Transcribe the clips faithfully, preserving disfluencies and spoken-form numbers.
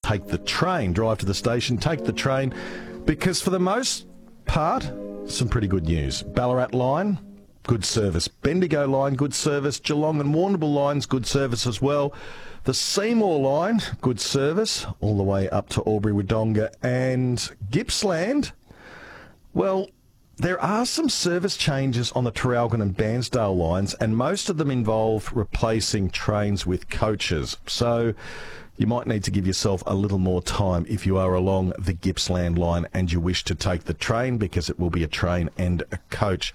take the train, drive to the station, take the train, because for the most part, some pretty good news. Ballarat line, good service. Bendigo line, good service. Geelong and Warrnambool lines, good service as well. The Seymour line, good service, all the way up to Albury-Wodonga. And Gippsland, well, there are some service changes on the Traralgon and Bairnsdale lines, and most of them involve replacing trains with coaches. So you might need to give yourself a little more time if you are along the Gippsland line and you wish to take the train, because it will be a train and a coach.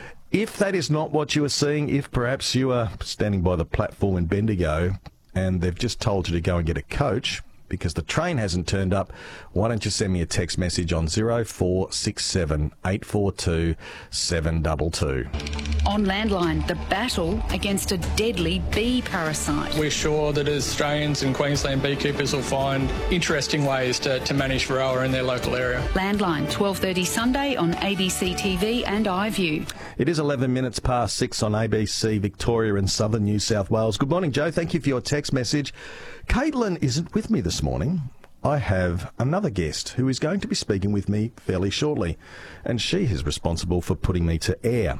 If that is not what you are seeing, if perhaps you are standing by the platform in Bendigo and they've just told you to go and get a coach because the train hasn't turned up, why don't you send me a text message on zero four six seven, eight four two, seven two two. On Landline, the battle against a deadly bee parasite. We're sure that Australians and Queensland beekeepers will find interesting ways to, to manage varroa in their local area. Landline, twelve thirty Sunday on A B C T V and iView. It is eleven minutes past six on A B C Victoria and Southern New South Wales. Good morning, Joe. Thank you for your text message. Caitlin isn't with me this morning. I have another guest who is going to be speaking with me fairly shortly, and she is responsible for putting me to air.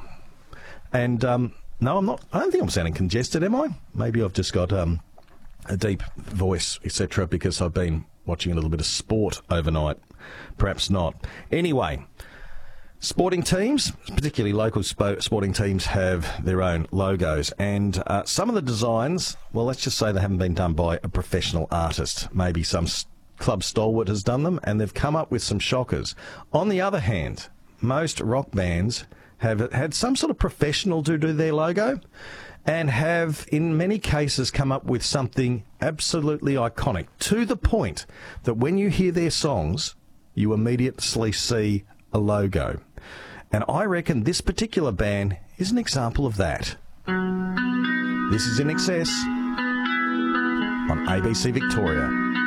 And um, no, I'm not. I don't think I'm sounding congested, am I? Maybe I've just got um, a deep voice, et cetera, because I've been watching a little bit of sport overnight. Perhaps not. Anyway, sporting teams, particularly local spo- sporting teams, have their own logos, and uh, some of the designs, well, let's just say they haven't been done by a professional artist. Maybe some s- club stalwart has done them, and they've come up with some shockers. On the other hand, most rock bands have had some sort of professional to do their logo, and have, in many cases, come up with something absolutely iconic, to the point that when you hear their songs, you immediately see a logo. And I reckon this particular band is an example of that. This is In Excess on A B C Victoria.